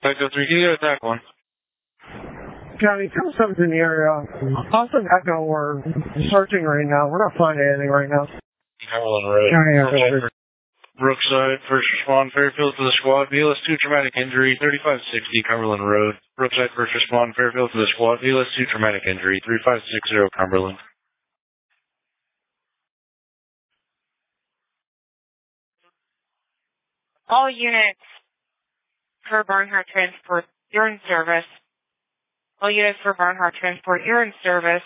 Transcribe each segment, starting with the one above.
Echo 3, can you get attack 1? County, tell us something in the area. Austin Echo, we're searching right now. We're not finding anything right now. Cumberland Road. County, Brookside, first respond, Fairfield to the squad, BLS 2 traumatic injury, 3560 Cumberland Road. Brookside, first respond, Fairfield to the squad, BLS 2 traumatic injury, 3560 Cumberland. All units for Barnhart Transport, you're in service. All units for Barnhart Transport, you're in service.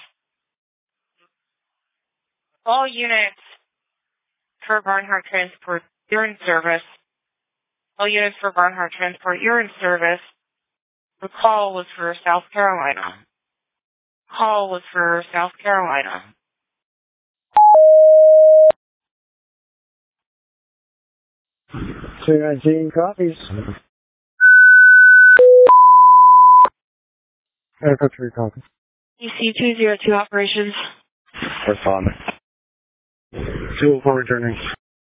All units for Barnhart Transport, you're in service. All units for Barnhart Transport, you're in service. The call was for South Carolina. Call was for South Carolina. C-19 copies. Echo 3 copies. EC-202 operations. Respond. 204 returning.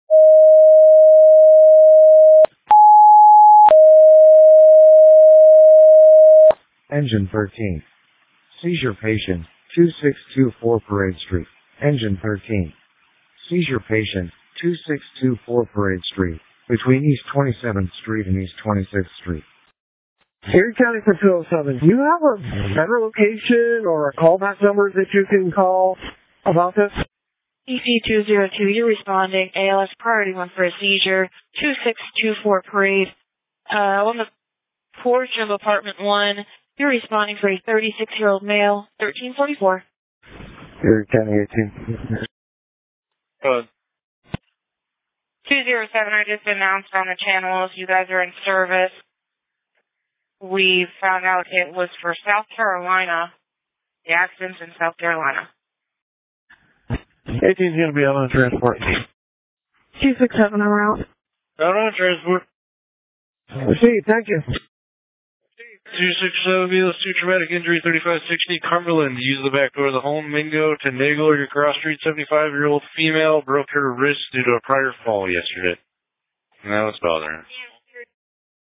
Engine 13. Seizure patient, 2624 Parade Street. Engine 13. Seizure patient, 2624 Parade Street, between East 27th Street and East 26th Street. Erie County for 207. Do you have a better location or a callback number that you can call about this? EC-202, you're responding. ALS priority 1 for a seizure. 2624 Parade. On the porch of apartment 1. You're responding for a 36-year-old male. 1344. Erie County 18. 207, I just announced on the channels you guys are in service. We found out it was for South Carolina. The accident's in South Carolina. 18's going to be out on transport. 267 en route. Out on transport. See, thank you. 267 BLS 2 traumatic injury, 3560 Cumberland. Use the back door of the home. Mingo to Nagel, your cross street, 75-year-old female broke her wrist due to a prior fall yesterday. And that was bothering her.